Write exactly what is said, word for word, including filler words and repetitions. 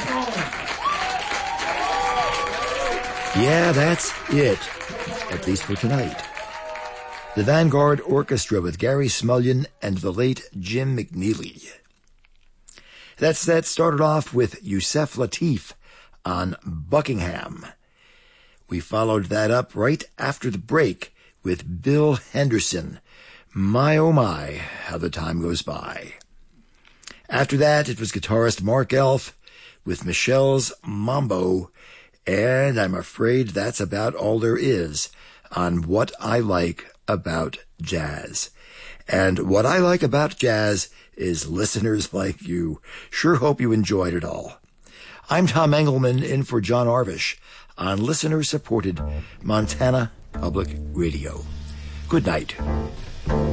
Yeah, that's it, at least for tonight. The Vanguard Orchestra with Gary Smulyan and the late Jim McNeely. That set started off with Yusef Lateef on Buckingham. We followed that up right after the break with Bill Henderson. My oh my, how the time goes by. After that, it was guitarist Mark Elf with Michelle's Mambo, and I'm afraid that's about all there is on What I Like About Jazz. And what I like about jazz is listeners like you. Sure hope you enjoyed it all. I'm Tom Engelman in for John Arvish on listener-supported Montana Public Radio. Good night.